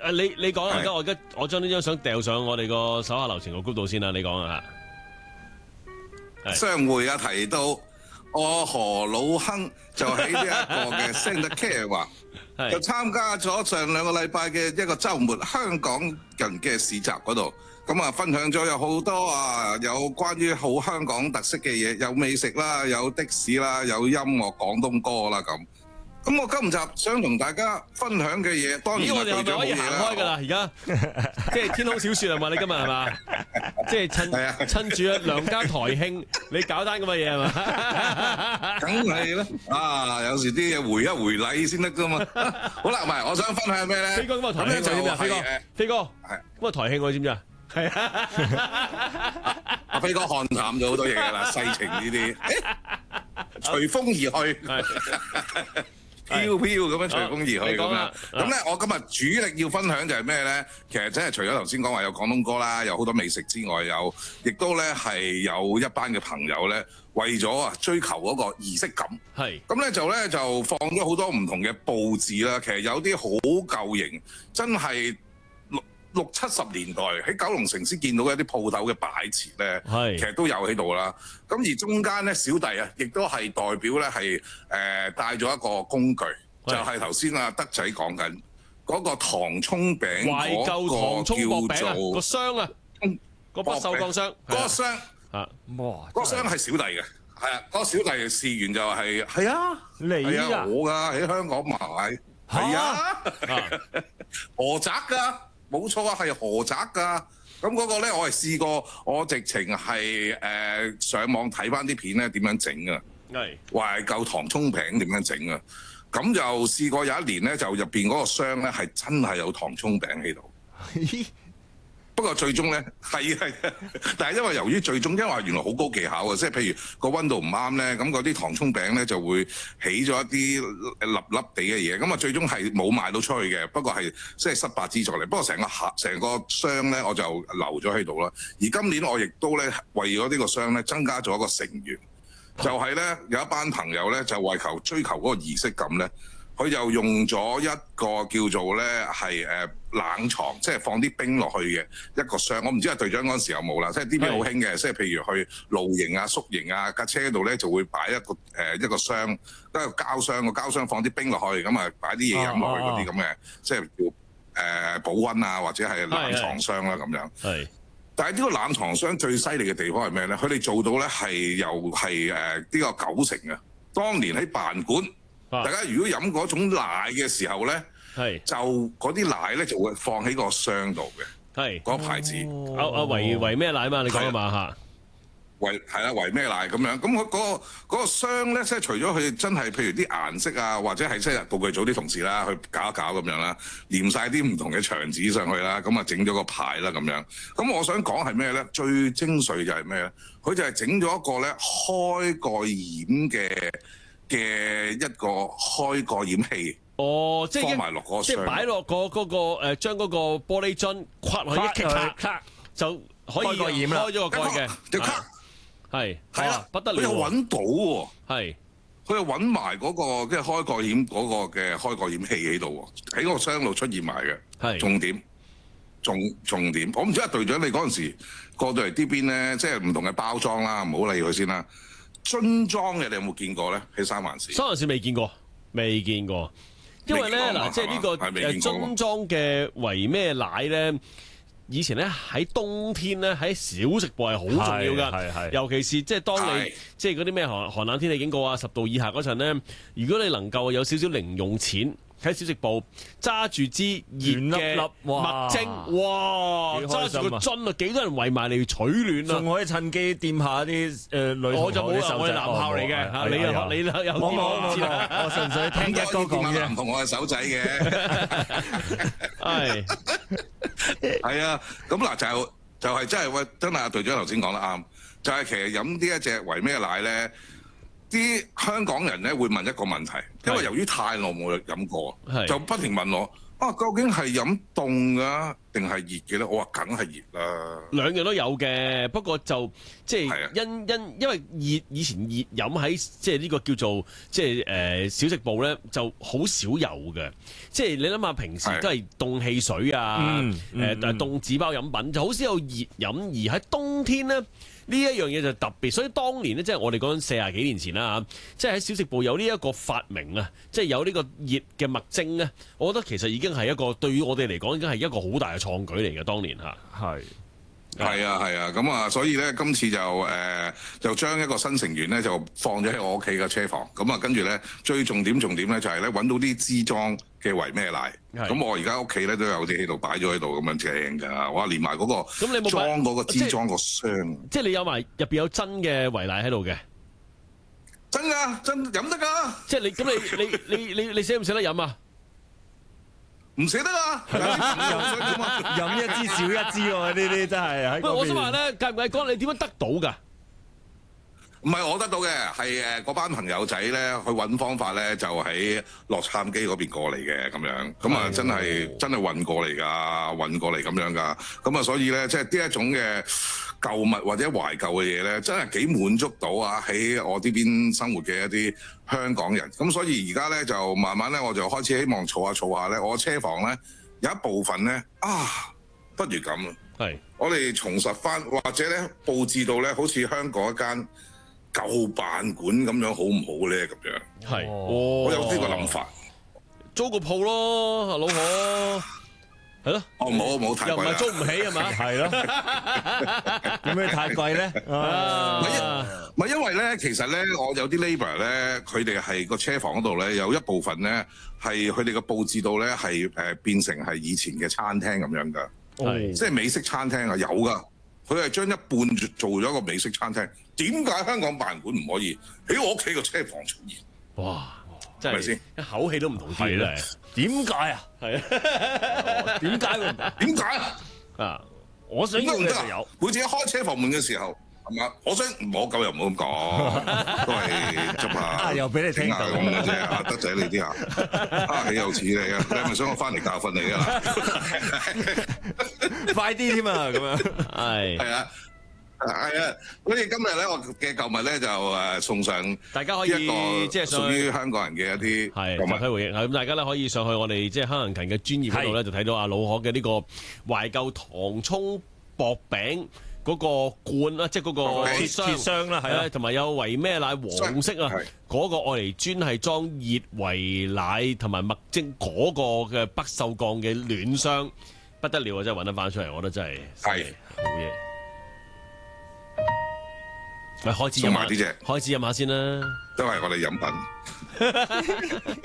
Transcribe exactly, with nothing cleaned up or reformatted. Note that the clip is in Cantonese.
誒你你講啊，而家我而家我將呢張相掉上我哋個手下留情個 group 度先啦，你講啊嚇。 商會啊提到，我何老亨就喺呢一個嘅 Santa Care 話，就參加咗上兩個禮拜嘅一個週末香港人嘅市集嗰度，咁啊分享咗有好多啊有關於好香港特色嘅嘢，有美食啦，有的士啦，有音樂廣東歌啦咁。咁我今集想同大家分享嘅嘢，當然我哋係咪可以行開㗎啦？而家即係天空小説係嘛？你今日係嘛？即係趁趁住啊梁家台慶，你搞單咁嘅嘢係嘛？ 梗係啦！啊，有時啲嘢回一回禮先得㗎嘛。好啦，唔係，我想分享咩咧？ 飛哥咁啊台慶就知唔知啊？飛哥，飛哥，係咁啊台慶我知唔知啊？係啊！ 阿飛哥看淡咗好多嘢㗎啦，世情呢啲，隨風而去。飄飄咁樣隨風而去咁樣，咁咧我今日主力要分享就係咩咧？其實真係除咗頭先講話有廣東歌啦，有好多美食之外，有亦都咧係有一班嘅朋友咧，為咗啊追求嗰個儀式感，係咁咧就咧就放咗好多唔同嘅佈置啦。其實有啲好舊型，真係六六七十年代喺九龍城先見到一啲鋪頭嘅擺設咧，其實都有喺度啦。咁而中間咧，小弟啊，亦都係代表咧係誒帶咗一個工具，就係頭先阿德仔講緊嗰個糖葱餅懷舊糖葱薄餅啊，個箱啊，個不鏽鋼箱， 嗰個箱啊， 哇，嗰個箱係小弟嘅，係啊，嗰個小弟試完就係係啊， 你係啊，我㗎喺香港買，係啊，菏澤㗎。冇錯啊，係菏澤㗎。咁嗰個咧，我係試過，我直情係誒上網睇翻啲片咧，點樣整啊？係懷舊糖葱餅點樣整啊？咁就試過有一年咧，就入邊嗰個箱咧係真係有糖葱餅喺度。不過最終咧係係，但係因為由於最終因為原來好高技巧啊，即係譬如個溫度唔啱咧，咁嗰啲糖葱餅咧就會起咗一啲粒粒地嘅嘢，咁啊最終係冇賣到出去嘅。不過係即係失敗之作嚟。不過成個盒成個箱咧我就留咗喺度啦。而今年我亦都咧為咗呢個箱咧增加咗一個成員，就係咧有一班朋友咧就為求追求嗰個儀式感咧。佢就用咗一個叫做咧係誒冷藏，即係放啲冰落去嘅一個箱。我唔知阿隊長嗰陣時有冇啦，即係呢邊好興嘅，即係譬如去露營啊、宿營啊，架車度咧就會擺一個誒、呃、一個箱，一個膠箱，個膠箱放啲冰落去，咁啊擺啲嘢飲落去嗰啲咁嘅，即係叫誒、呃、保溫啊，或者係冷藏箱啦咁樣。係。但係呢個冷藏箱最犀利嘅地方係咩咧？佢哋做到咧係又係誒呢個九成啊！當年喺辦館。大家如果飲嗰種奶嘅時候咧，係就嗰啲奶咧就會放喺個箱度嘅，係嗰個牌子。 阿阿維維咩奶嘛？你講啊嘛嚇， 維係啦，維咩奶咁樣。咁嗰嗰個嗰個箱咧，即係除咗佢真係譬如啲顏色啊，或者係即係道具組啲同事啦，去搞一搞咁樣啦，黏晒啲唔同嘅牆紙上去啦，咁啊整咗個牌啦咁樣。咁我想講係咩咧？最精髓就係咩咧？佢就係整咗一個咧開蓋掩嘅。嘅一個開蓋掩器， 哦，即係放埋落嗰個即係擺落個嗰個誒，將嗰個玻璃樽跨落去一咔就可以開咗個蓋嘅， 就咔係係啦， 不得了， 佢又揾到喎， 係佢又揾埋嗰個即係開蓋掩嗰個嘅開蓋掩器喺度喎，喺個箱度出現埋嘅，係重點，重重點。我唔知阿隊長你嗰陣時過到嚟呢邊咧，即係唔同嘅包裝啦，唔好理佢先啦。樽裝嘅你有冇見過咧？喺三藩市， 三藩市未見過，未見過。因為咧嗱，即係呢個誒樽裝嘅維咩奶咧，以前咧喺冬天咧喺小食部係好重要㗎，尤其是即係當你即係嗰啲咩寒寒冷天氣警告啊，十度以下嗰陣咧，如果你能夠有少少零用錢。喺小食部揸住支熱嘅麥精，哇！揸住個樽啊，幾多人圍埋嚟取暖啊！ 仲可以趁機掂下啲誒女同學啲手仔。我係男校嚟嘅嚇，你又你又冇冇冇，我純粹聽一哥講啫。 男同學嘅手仔嘅，係係啊！咁嗱就就係真係喂，真係阿隊長頭先講得啱，就係其實飲呢一隻維咩奶咧。啲香港人咧會問一個問題，因為由於太耐冇飲過，就不停問我： 啊，究竟係飲凍㗎定係熱嘅咧？我話梗係熱啦。 兩樣都有嘅，不過就即係因係因因為熱以前熱飲喺即係呢個叫做即係誒小食部咧，就好少有嘅。即係你諗下，平時都係凍汽水啊，誒誒凍紙包飲品，就好少有熱飲。而喺冬天咧，呢一樣嘢就特別，所以當年咧，即係我哋講緊四十幾年前啦嚇，即係喺小食部有呢一個發明啊，即係有呢個熱嘅麥精咧，我覺得其實已經係一個對於我哋嚟講已經係一個好大嘅創舉嚟嘅。當年嚇係係啊係啊，咁啊，所以咧今次就誒、呃、就將一個新成員咧就放咗喺我屋企嘅車房，咁啊跟住咧最重點重點咧就係咧揾到啲支裝嘅維咩奶，咁我而家屋企咧都有啲喺度擺咗喺度咁樣正㗎，哇連埋嗰個裝嗰個支裝個箱， 即係你有埋入邊有真嘅維奶喺度嘅， 真㗎真飲得㗎， 即係你咁你你你你你捨唔捨得飲啊？ 唔捨得啊！ 飲一支少一支喎，呢啲真係喺嗰邊。 喂，我想話咧，介唔介意講你點樣得到㗎？ 唔係我得到嘅，係誒嗰班朋友仔咧去揾方法咧，就喺洛杉磯嗰邊過嚟嘅咁樣，咁啊真係真係運過嚟㗎，運過嚟咁樣㗎，咁啊所以咧即係呢一種嘅舊物或者懷舊嘅嘢咧，真係幾滿足到啊喺我呢邊生活嘅一啲香港人。咁所以而家咧就慢慢咧我就開始希望儲下儲下咧，我車房咧有一部分咧啊，不如咁啊， 係我哋重拾翻或者咧佈置到咧好似香港一間舊辦館咁樣好唔好咧？咁樣係， 我有呢個諗法， 租個鋪咯，老婆係咯。 哦，冇冇太貴啦， 又唔係租唔起係嘛？ 係咯，有咩太貴咧？ 唔係唔係因為咧，其實咧，我有啲 labour 咧，佢哋係個車房嗰度咧，有一部分咧係佢哋嘅佈置到咧係誒變成係以前嘅餐廳咁樣㗎， 係即係美式餐廳啊，有㗎。佢係將一半做咗一個美式餐廳，點解香港辦館唔可以喺我屋企個車房出現？ 哇！真係咪先一口氣都唔同啲咧。 點解啊？ 係啊， 點解？ 點解啊？ 啊！ 我想要嘅就有。 每次一開車房門嘅時候，係嘛？我想我夠又唔好咁講，都係執下。 啊！又俾你聽到咁嘅啫，阿德仔你啲啊，啊你又似你啊！你係咪想我翻嚟教訓你啊？ 快啲添啊！咁樣係係啊。係啊，所以今日咧，我嘅舊物咧就誒送上， 大家可以即係屬於香港人嘅一啲係集體回憶。咁大家咧可以上去我哋即係香勤嘅專頁嗰度咧，就睇到阿老可嘅呢個懷舊糖葱薄餅嗰個罐啦，即係嗰個鐵箱啦，係啦，同埋有維咩奶黃色啊，嗰個愛嚟專係裝熱維奶同埋麥精嗰個嘅不鏽鋼嘅暖箱，不得了啊！真係揾得翻出嚟，我覺得真係係好嘢。咪開始飲下，開始飲下先啦， 都係我哋飲品。